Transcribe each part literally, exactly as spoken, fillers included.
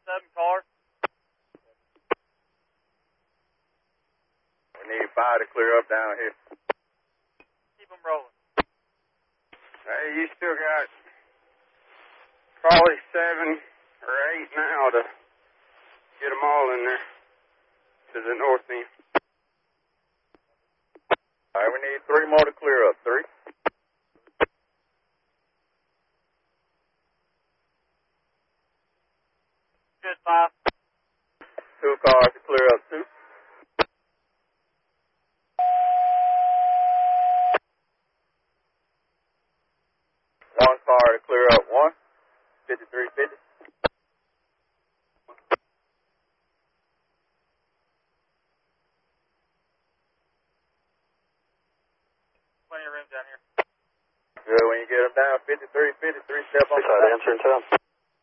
seven cars. We need five to clear up down here. Keep them rolling. Hey, you still got probably seven or eight now to get them all in there to the north end. All right, we need three more to clear up. Three. Good, five. Two cars to clear up. Two. One car to clear up. One. fifty-three fifty. Plenty of room down here. Good. When you get them down, fifty-three fifty, three step on the Side back. answering to him.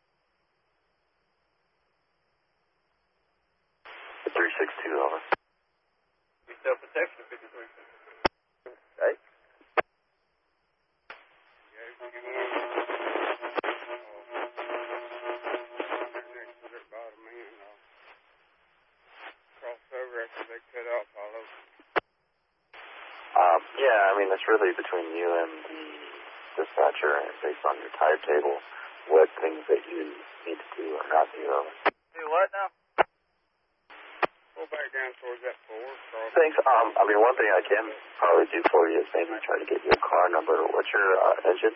three six two, over. Three step protection, fifty-three fifty. Hey. Crossover after they cut off all over. Um, yeah, I mean, it's really between you and the dispatcher, and based on your timetable, what things that you need to do or not do. Over. Do what now? Go back down towards that forward cross. Thanks. Um, I mean, one thing I can probably do for you is maybe try to get you a car number. What's your uh, engine?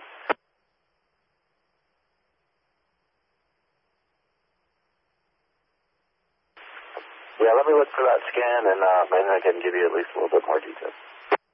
Yeah, let me look for that scan, and uh, maybe I can give you at least a little bit more detail.